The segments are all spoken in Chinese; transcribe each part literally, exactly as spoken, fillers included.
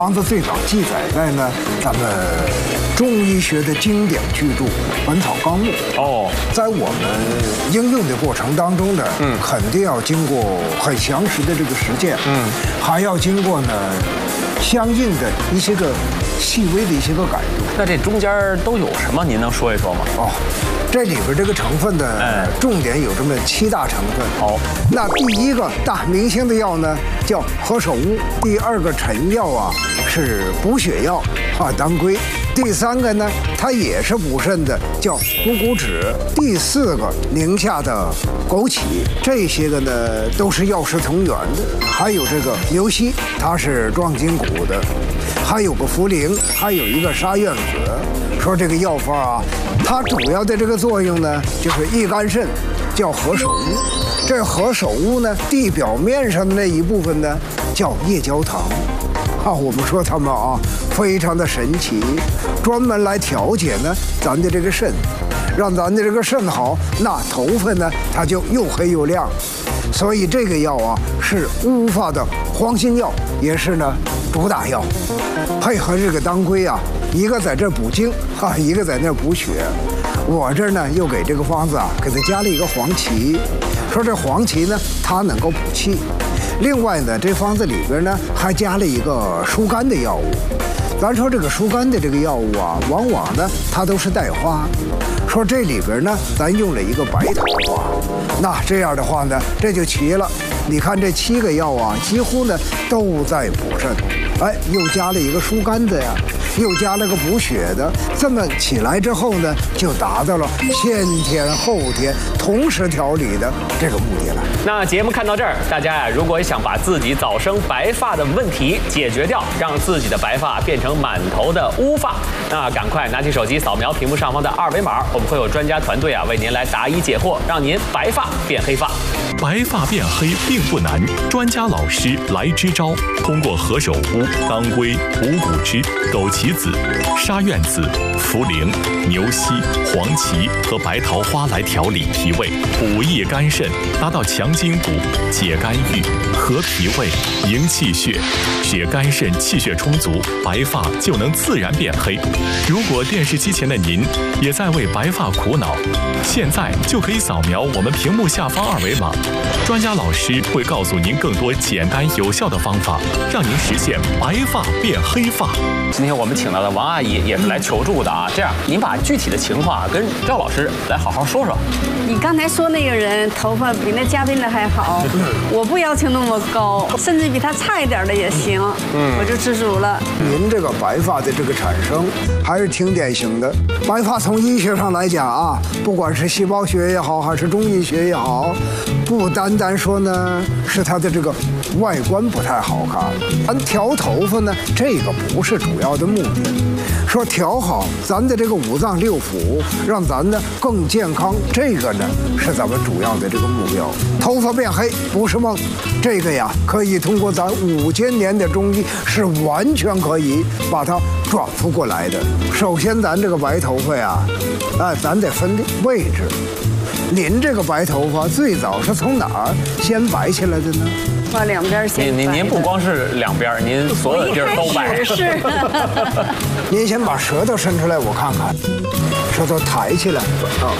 方子最早记载在呢咱们中医学的经典巨著《本草纲目》哦，在我们应用的过程当中呢，嗯，肯定要经过很详实的这个实践，嗯，还要经过呢相应的一些个细微的一些个改动。 那这中间都有什么？您能说一说吗？ 哦，这里边这个成分的重点有这么七大成分。好，那第一个大明星的药呢叫何首乌，第二个臣药啊是补血药啊当归，第三个呢它也是补肾的叫虎骨脂，第四个宁夏的枸杞，这些个呢都是药食同源的。还有这个牛膝，它是壮筋骨的，还有个茯苓，还有一个沙苑子。说这个药方啊，它主要的这个作用呢，就是益肝肾，叫何首乌。这何首乌呢，地表面上的那一部分呢，叫夜交糖。啊，我们说它们啊，非常的神奇，专门来调节呢咱的这个肾，让咱的这个肾好，那头发呢它就又黑又亮。所以这个药啊，是乌发的黄心药，也是呢主打药，配合这个当归啊。一个在这补精啊，一个在那补血。我这儿呢又给这个方子啊，给它加了一个黄芪，说这黄芪呢它能够补气。另外呢，这方子里边呢还加了一个疏肝的药物。咱说这个疏肝的这个药物啊，往往呢它都是带花。说这里边呢，咱用了一个白桃花。那这样的话呢，这就齐了。你看这七个药啊，几乎呢都在补肾。哎，又加了一个疏肝的呀。又加了个补血的，这么起来之后呢，就达到了先天后天同时调理的这个目的了。 那节目看到这儿，大家呀，如果想把自己早生白发的问题解决掉，让自己的白发变成满头的乌发，那赶快拿起手机扫描屏幕上方的二维码，我们会有专家团队啊为您来答疑解惑，让您白发变黑发。 白发变黑并不难，专家老师来支招，通过何首乌、当归、虎骨脂、枸杞子、沙苑子、茯苓、牛膝、黄芪和白桃花来调理脾胃，补益肝肾，达到强筋骨、解肝郁、和脾胃、营气血，使肝肾气血充足，白发就能自然变黑。如果电视机前的您也在为白发苦恼，现在就可以扫描我们屏幕下方二维码，专家老师会告诉您更多简单有效的方法，让您实现白发变黑发。 今天我们请到的王阿姨也是来求助的啊，这样您把具体的情况跟赵老师来好好说说。 你刚才说那个人头发比那嘉宾的还好，我不要求那么高，甚至比他差一点的也行，嗯，我就知足了。 您这个白发的这个产生还是挺典型的。白发从医学上来讲啊，不管是细胞学也好，还是中医学也好，不单单说呢是它的这个外观不太好看，咱调头发呢，这个不是主要的目的。说调好咱的这个五脏六腑，让咱呢更健康，这个呢是咱们主要的这个目标。头发变黑不是梦，这个呀可以通过咱五千年的中医是完全可以把它转复过来的。首先咱这个白头发呀，啊，咱得分位置。您这个白头发最早是从哪儿先白起来的呢？ 把两边先白。 您您您不光是两边，您所有的地儿都白。 是。 您先把舌头伸出来，我看看，舌头抬起来。啊。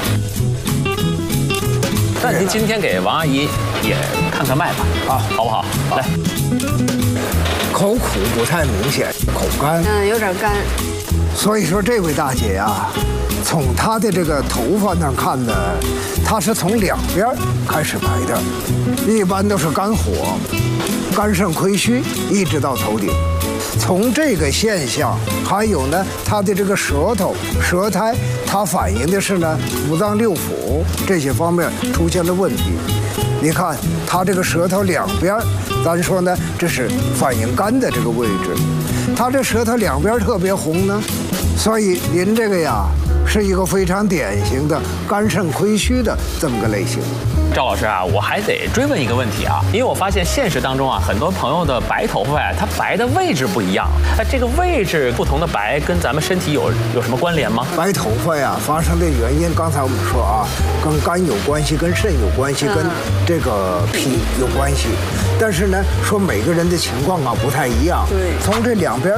那您今天给王阿姨也看看脉吧，啊，好不好？来。 口苦不太明显，口干。 嗯，有点干。 所以说这位大姐呀，从她的这个头发那看呢，她是从两边开始白的，一般都是肝火、肝肾亏虚，一直到头顶。从这个现象，还有呢，她的这个舌头、舌苔，它反映的是呢五脏六腑这些方面出现了问题。你看她这个舌头两边，咱说呢，这是反映肝的这个位置。她这舌头两边特别红呢，所以您这个呀是一个非常典型的肝肾亏虚的这么个类型。 赵老师啊，我还得追问一个问题啊，因为我发现现实当中啊，很多朋友的白头发呀，它白的位置不一样。哎，这个位置不同的白跟咱们身体有有什么关联吗？ 白头发呀发生的原因，刚才我们说啊，跟肝有关系，跟肾有关系，跟这个脾有关系。但是呢，说每个人的情况啊不太一样。对，从这两边